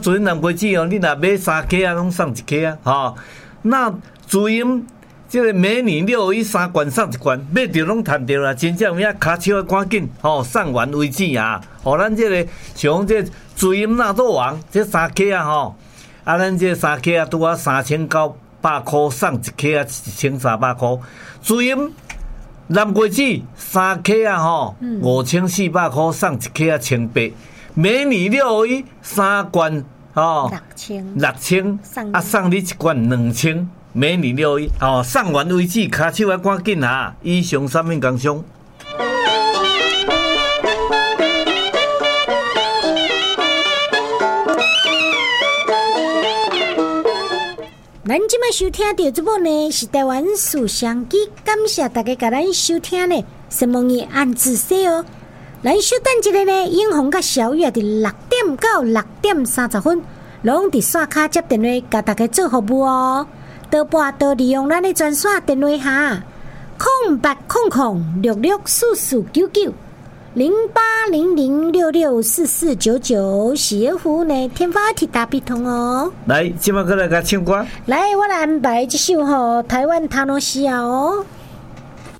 主音南瓜子哦，你若买3颗啊，拢送1颗啊，吼。那主音这个每年6月3罐送1罐，买着拢赚着啦，真正有影骹手赶紧吼，送完为止啊。吼，咱这个像这主音纳豆王这3颗啊吼，啊咱这3颗啊拄啊3900块送1颗啊1300块，主音。南瓜子3颗啊吼，5400块送1颗啊1800，每年6月3罐吼，6000啊送你1罐2000，每年6月哦，送完为止，骹手要赶紧啊！以上产品工商。 咱即摆收听到这部呢是台湾书香机，感谢大家甲咱收听呢，希望你按仔细哦。咱稍等一个呢，永红甲小月伫6点到6点30分，拢伫线卡接电话甲大家做服务哦。多拨多利用咱的专线电话哈，0800664499。0800664499，喜悦服务呢，天发体大必通哦。 来，今麦过来甲唱歌。 来，我来安排这首台湾塔诺西亚哦。